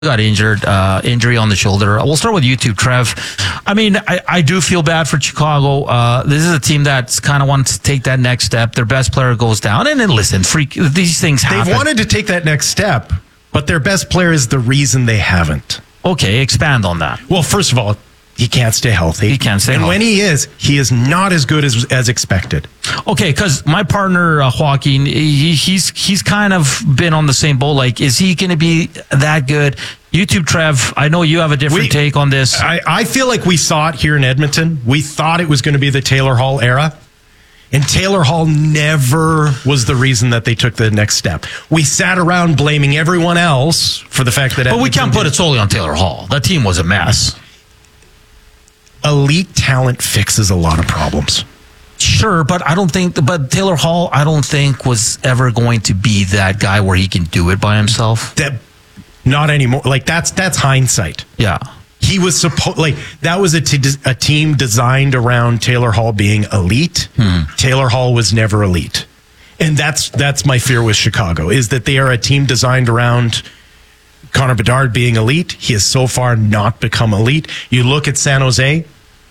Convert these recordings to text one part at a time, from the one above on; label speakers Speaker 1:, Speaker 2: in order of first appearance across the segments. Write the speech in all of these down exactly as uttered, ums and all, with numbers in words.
Speaker 1: got injured, uh, injury on the shoulder. We'll start with you two, Trev. I mean, I, I do feel bad for Chicago. Uh, this is a team that's kind of wants to take that next step. Their best player goes down. And then listen, freak, these things happen.
Speaker 2: They've wanted to take that next step, but their best player is the reason they haven't.
Speaker 1: Okay, expand on that.
Speaker 2: Well, first of all, he can't stay healthy.
Speaker 1: He can't stay
Speaker 2: and
Speaker 1: healthy.
Speaker 2: And when he is, he is not as good as as expected.
Speaker 1: Okay, because my partner, uh, Joaquin, he, he's he's kind of been on the same boat. Like, is he going to be that good? YouTube, Trev, I know you have a different
Speaker 2: we,
Speaker 1: take on this.
Speaker 2: I, I feel like we saw it here in Edmonton. We thought it was going to be the Taylor Hall era. And Taylor Hall never was the reason that they took the next step. We sat around blaming everyone else for the fact that
Speaker 1: But
Speaker 2: Edmonton
Speaker 1: we can't put
Speaker 2: did.
Speaker 1: it solely on Taylor Hall. That team was a mess.
Speaker 2: Elite talent fixes a lot of problems.
Speaker 1: Sure, but I don't think, but Taylor Hall, I don't think was ever going to be that guy where he can do it by himself.
Speaker 2: That not anymore. Like that's that's hindsight.
Speaker 1: Yeah.
Speaker 2: He was supposed like that was a, t- a team designed around Taylor Hall being elite. Hmm. Taylor Hall was never elite. And that's that's my fear with Chicago is that they are a team designed around Connor Bedard being elite. He has so far not become elite. You look at San Jose,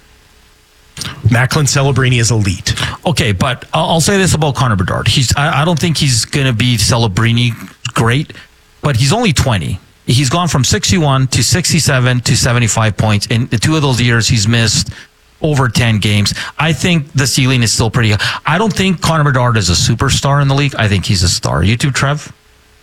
Speaker 2: Macklin Celebrini is elite.
Speaker 1: Okay, but I'll I'll say this about Connor Bedard. He's I, I don't think he's going to be Celebrini great, but he's only twenty. He's gone from sixty-one to sixty-seven to seventy-five points. In the two of those years, he's missed over ten games. I think the ceiling is still pretty high. I don't think Connor Bedard is a superstar in the league. I think he's a star. You too, Trev?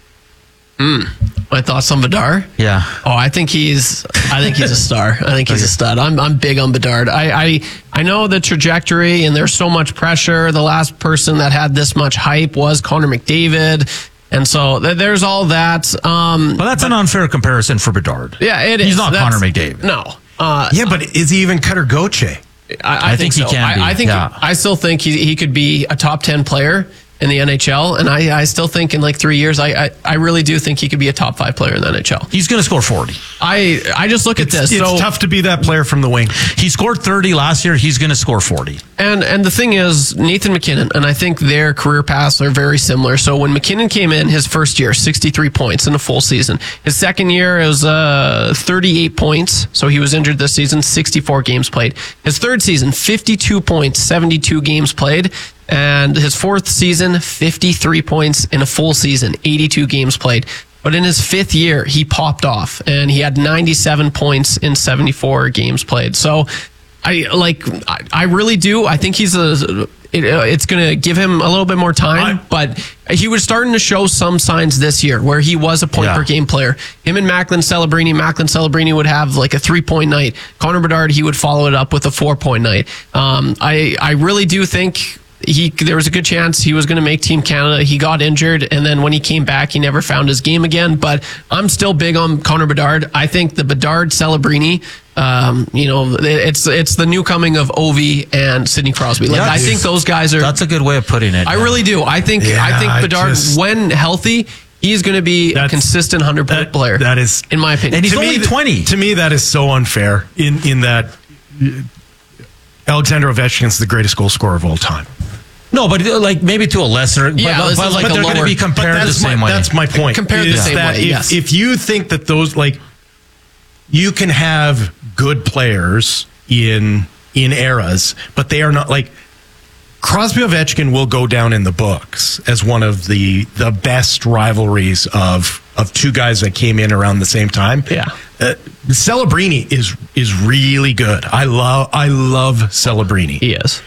Speaker 3: Mm. My thoughts on Bedard?
Speaker 1: Yeah.
Speaker 3: Oh, I think he's. I think he's a star. I think he's a stud. I'm. I'm big on Bedard. I. I. I know the trajectory, and there's so much pressure. The last person that had this much hype was Connor McDavid, and so th- there's all that. Um,
Speaker 1: Well, that's
Speaker 3: but,
Speaker 1: an unfair comparison for Bedard.
Speaker 3: Yeah, it is.
Speaker 1: He's not
Speaker 3: That's,
Speaker 1: Connor McDavid.
Speaker 3: No. Uh,
Speaker 2: Yeah, but is he even Cutter Gauthier?
Speaker 3: I, I,
Speaker 1: I
Speaker 3: think,
Speaker 1: think he
Speaker 3: so.
Speaker 1: can be,
Speaker 3: I, I think.
Speaker 1: yeah.
Speaker 3: I still think he he could be a top ten player in the N H L, and I, I still think in like three years, I, I I really do think he could be a top five player in the N H L.
Speaker 1: He's going to score forty.
Speaker 3: I I just look
Speaker 2: It's,
Speaker 3: at this.
Speaker 2: it's
Speaker 3: so,
Speaker 2: tough to be that player from the wing.
Speaker 1: He scored thirty last year. He's going to score forty.
Speaker 3: And and the thing is, Nathan MacKinnon, and I think their career paths are very similar. So when MacKinnon came in his first year, sixty-three points in a full season. His second year, it was uh, thirty-eight points. So he was injured this season, sixty-four games played. His third season, fifty-two points, seventy-two games played. And his fourth season, fifty-three points in a full season, eighty-two games played. But in his fifth year, he popped off and he had ninety-seven points in seventy-four games played. So I like, I, I really do. I think he's a, it, uh, it's going to give him a little bit more time, I, but he was starting to show some signs this year where he was a point
Speaker 1: yeah.
Speaker 3: per game player. Him and Macklin Celebrini, Macklin Celebrini would have like a three point night. Connor Bedard, he would follow it up with a four point night. Um, I, I really do think He there was a good chance he was going to make Team Canada. He got injured, and then when he came back, he never found his game again. But I'm still big on Connor Bedard. I think the Bedard Celebrini, um, you know, it's it's the new coming of Ovi and Sidney Crosby. Like
Speaker 1: Yeah,
Speaker 3: I think those guys are.
Speaker 1: That's a good way of putting it.
Speaker 3: I
Speaker 1: yeah.
Speaker 3: really do. I think
Speaker 2: Yeah,
Speaker 3: I think
Speaker 2: I
Speaker 3: Bedard,
Speaker 2: just-
Speaker 3: when healthy, he's going to be a consistent hundred point
Speaker 2: that,
Speaker 3: player.
Speaker 2: That is,
Speaker 3: in my opinion.
Speaker 1: And he's
Speaker 2: to
Speaker 1: only
Speaker 2: me, th-
Speaker 1: twenty.
Speaker 2: To me, that is so unfair. In in that, Alexander Ovechkin's the greatest goal scorer of all time.
Speaker 1: No, but uh, like maybe to a lesser.
Speaker 3: Yeah,
Speaker 1: but,
Speaker 3: this
Speaker 1: but,
Speaker 3: is
Speaker 1: like
Speaker 3: like
Speaker 1: but
Speaker 3: a
Speaker 1: they're going to
Speaker 3: lower-
Speaker 1: be compared the
Speaker 2: that's
Speaker 1: same
Speaker 2: my,
Speaker 1: way.
Speaker 2: That's my point.
Speaker 3: Compared the
Speaker 2: is
Speaker 3: same
Speaker 2: that
Speaker 3: way,
Speaker 2: if,
Speaker 3: yes.
Speaker 2: if you think that those like you can have good players in in eras, but they are not like Crosby Ovechkin will go down in the books as one of the the best rivalries of of two guys that came in around the same time.
Speaker 3: Yeah.
Speaker 2: Uh, Celebrini is is really good. I love I love Celebrini.
Speaker 3: He is.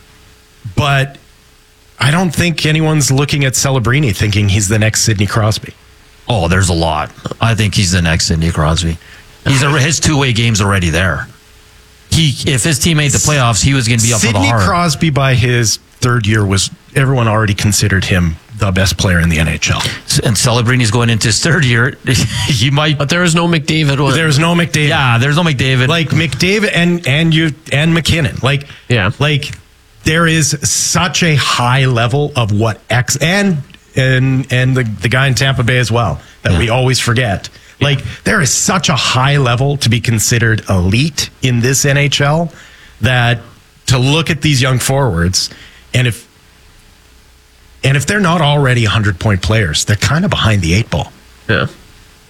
Speaker 2: But I don't think anyone's looking at Celebrini thinking he's the next Sidney Crosby.
Speaker 1: Oh, there's a lot. I think he's the next Sidney Crosby. He's a, his two way game's already there. He, if his team made the playoffs, he was going to be up
Speaker 2: Sidney
Speaker 1: for the heart.
Speaker 2: Crosby, by his third year, was everyone already considered him the best player in the N H L.
Speaker 1: And Celebrini's going into his third year. He might.
Speaker 3: But there is no McDavid one.
Speaker 2: There's no McDavid.
Speaker 1: Yeah, there's no McDavid.
Speaker 2: Like McDavid and and you and McKinnon. Like
Speaker 3: Yeah.
Speaker 2: like there is such a high level of what X and and and the the guy in Tampa Bay as well that
Speaker 1: Yeah.
Speaker 2: we always forget. Like there is such a high level to be considered elite in this N H L that to look at these young forwards and if and if they're not already one hundred point players, they're kind of behind the eight ball.
Speaker 3: Yeah.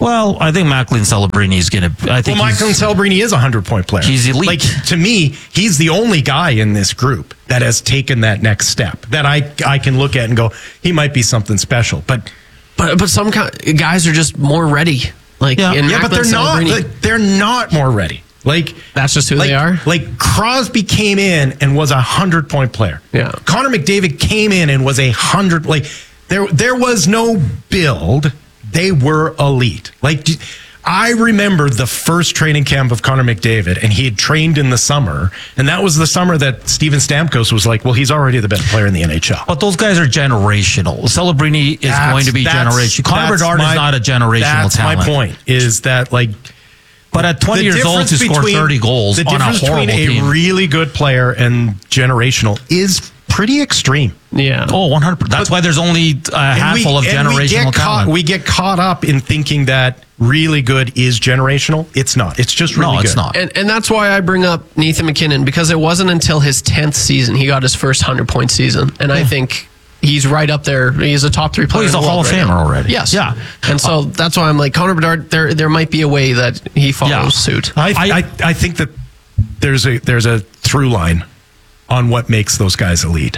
Speaker 1: Well, I think Macklin Celebrini is going to. I think
Speaker 2: Well, Michael
Speaker 1: he's-
Speaker 2: Celebrini is a hundred-point player.
Speaker 1: He's elite.
Speaker 2: Like, to me, he's the only guy in this group that has taken that next step that I I can look at and go, he might be something special. But
Speaker 3: But but some ki- guys are just more ready. Like
Speaker 1: Yeah.
Speaker 3: in
Speaker 2: yeah, but
Speaker 3: Macklin
Speaker 2: they're not.
Speaker 3: Celebrini,
Speaker 2: Like, they're not more ready. Like
Speaker 3: That's just who
Speaker 2: like,
Speaker 3: they are?
Speaker 2: Like Crosby came in and was a hundred-point player.
Speaker 3: Yeah.
Speaker 2: Connor McDavid came in and was a hundred. Like there there was no build. They were elite. Like. d- I remember the first training camp of Connor McDavid, and he had trained in the summer, and that was the summer that Steven Stamkos was like, well, he's already the best player in the N H L.
Speaker 1: But those guys are generational. Celebrini is
Speaker 2: That's-
Speaker 1: going to be
Speaker 2: that's-
Speaker 1: generational. Connor
Speaker 2: that's
Speaker 1: Bedard
Speaker 2: my-
Speaker 1: is not a generational
Speaker 2: that's
Speaker 1: talent.
Speaker 2: my point, is that, like,
Speaker 1: But at twenty
Speaker 2: the
Speaker 1: years old to
Speaker 2: difference
Speaker 1: score
Speaker 2: between-
Speaker 1: thirty goals
Speaker 2: the
Speaker 1: on a
Speaker 2: difference
Speaker 1: horrible
Speaker 2: between a
Speaker 1: team.
Speaker 2: really good player and generational is pretty extreme.
Speaker 3: yeah.
Speaker 1: Oh, one hundred percent. That's why there's only a
Speaker 2: And
Speaker 1: handful of
Speaker 2: and we
Speaker 1: generational
Speaker 2: get caught,
Speaker 1: talent.
Speaker 2: we get caught up in thinking that really good is generational. It's not. It's just really
Speaker 1: no,
Speaker 2: good.
Speaker 1: it's not.
Speaker 3: And and that's why I bring up Nathan McKinnon, because it wasn't until his tenth season he got his first hundred-point season. And I think he's right up there. He's a top three player.
Speaker 1: he's
Speaker 3: in
Speaker 1: a
Speaker 3: the
Speaker 1: Hall
Speaker 3: world
Speaker 1: of
Speaker 3: right
Speaker 1: Famer
Speaker 3: now.
Speaker 1: already.
Speaker 3: Yes.
Speaker 1: Yeah.
Speaker 3: And so that's why I'm like, Connor Bedard, there there might be a way that he follows
Speaker 1: Yeah.
Speaker 3: suit.
Speaker 2: I,
Speaker 1: I-
Speaker 2: I, I think that there's a there's a through line on what makes those guys elite,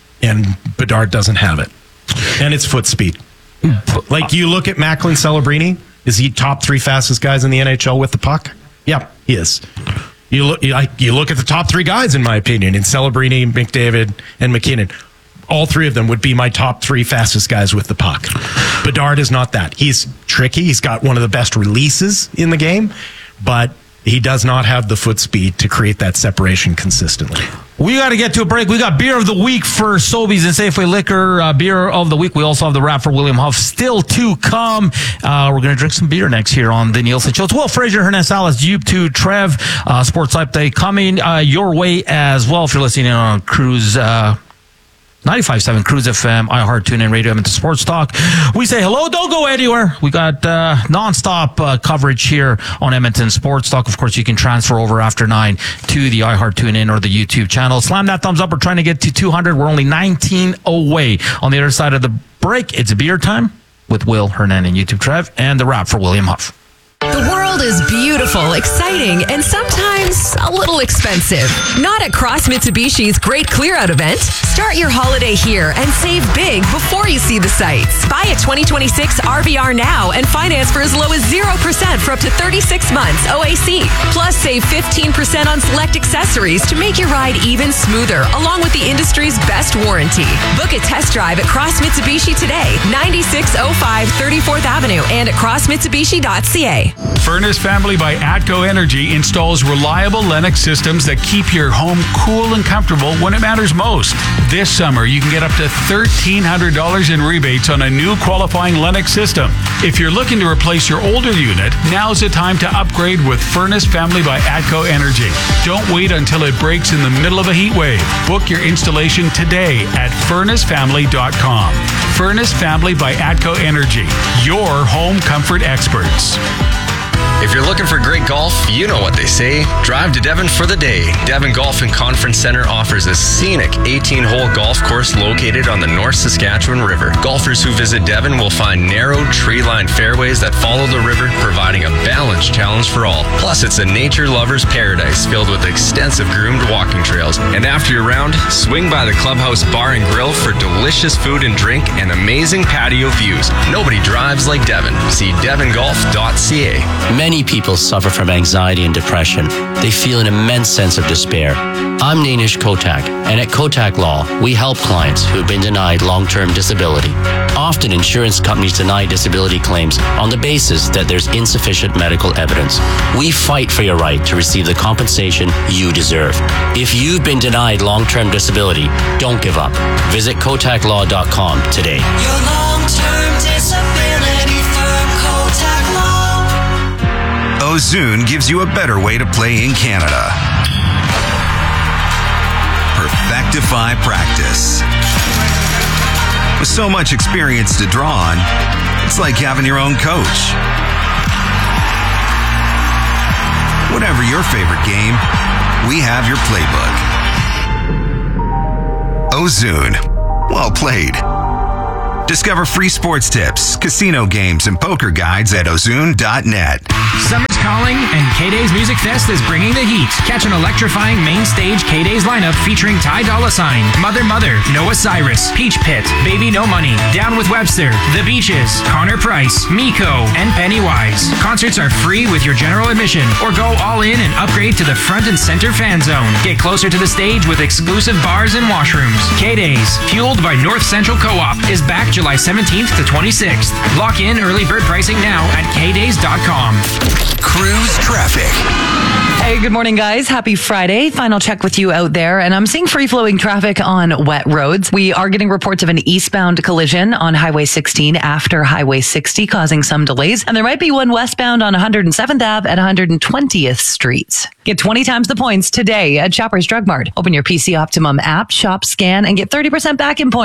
Speaker 2: and Bedard doesn't have it, and it's foot speed. Like you look at Macklin Celebrini, is he top three fastest guys in the N H L with the puck? Yeah, he is. You look you, like, you look at the top three guys in my opinion, in Celebrini, McDavid, and McKinnon. All three of them would be my top three fastest guys with the puck. Bedard is not that. He's tricky. He's got one of the best releases in the game, but he does not have the foot speed to create that separation consistently.
Speaker 1: We got to get to a break. We got beer of the week for Sobeys and Safeway Liquor. Uh, beer of the week. We also have the wrap for William Huff still to come. Uh, we're going to drink some beer next here on the Nielsen Show. It's Will Frazier, Hernandez Salas, Jupe to Trev. Uh, Sports Update coming uh, your way as well if you're listening in on Cruise. Uh, ninety-five point seven Cruise F M, iHeart, TuneIn Radio, Edmonton Sports Talk. We say hello, don't go anywhere. We got uh, nonstop uh, coverage here on Edmonton Sports Talk. Of course, you can transfer over after nine to the iHeart, TuneIn, or the YouTube channel. Slam that thumbs up. We're trying to get to two hundred. We're only nineteen away. On the other side of the break, it's beer time with Will, Hernan, and YouTube Trev, and the wrap for William Huff.
Speaker 4: The world is beautiful, exciting, and sometimes a little expensive. Not at Cross Mitsubishi's Great Clear Out event. Start your holiday here and save big before you see the sights. Buy a twenty twenty-six R V R now and finance for as low as zero percent for up to thirty-six months O A C. Plus, save fifteen percent on select accessories to make your ride even smoother, along with the industry's best warranty. Book a test drive at Cross Mitsubishi today, ninety-six oh five thirty-fourth Avenue, and at cross mitsubishi dot c a.
Speaker 5: Furnace Family by ATCO Energy installs reliable Lennox systems that keep your home cool and comfortable when it matters most. This summer, you can get up to thirteen hundred dollars in rebates on a new qualifying Lennox system. If you're looking to replace your older unit, now's the time to upgrade with Furnace Family by ATCO Energy. Don't wait until it breaks in the middle of a heat wave. Book your installation today at furnace family dot com. Furnace Family by ATCO Energy, your home comfort experts.
Speaker 6: If you're looking for great golf, you know what they say. Drive to Devon for the day. Devon Golf and Conference Center offers a scenic eighteen-hole golf course located on the North Saskatchewan River. Golfers who visit Devon will find narrow, tree-lined fairways that follow the river, providing a balanced challenge for all. Plus, it's a nature lover's paradise filled with extensive groomed walking trails. And after your round, swing by the Clubhouse Bar and Grill for delicious food and drink and amazing patio views. Nobody drives like Devon. See devon golf dot c a.
Speaker 7: Many people suffer from anxiety and depression. They feel an immense sense of despair. I'm Nainish Kotak, and at Kotak Law, we help clients who have been denied long-term disability. Often, insurance companies deny disability claims on the basis that there's insufficient medical evidence. We fight for your right to receive the compensation you deserve. If you've been denied long-term disability, don't give up. Visit kotak law dot com today.
Speaker 8: Your long-term disability firm, Kotak Law.
Speaker 9: Ozune gives you a better way to play in Canada. Perfectify practice. With so much experience to draw on, it's like having your own coach. Whatever your favorite game, we have your playbook. Ozune. Well played. Discover free sports tips, casino games, and poker guides at Ozune dot net.
Speaker 10: Summer's calling, and K-Days Music Fest is bringing the heat. Catch an electrifying main stage K-Days lineup featuring Ty Dolla Sign, Mother Mother, Noah Cyrus, Peach Pit, Baby No Money, Down with Webster, The Beaches, Connor Price, Miko, and Pennywise. Concerts are free with your general admission, or go all in and upgrade to the front and center fan zone. Get closer to the stage with exclusive bars and washrooms. K-Days, fueled by North Central Co-op, is back July seventeenth to twenty-sixth. Lock in early bird pricing now at K days dot com.
Speaker 9: Cruise traffic.
Speaker 11: Hey, good morning, guys. Happy Friday. Final check with you out there. And I'm seeing free-flowing traffic on wet roads. We are getting reports of an eastbound collision on Highway sixteen after Highway sixty, causing some delays. And there might be one westbound on one hundred seventh Avenue at one hundred twentieth Street. Get twenty times the points today at Shoppers Drug Mart. Open your P C Optimum app, shop, scan, and get thirty percent back in points.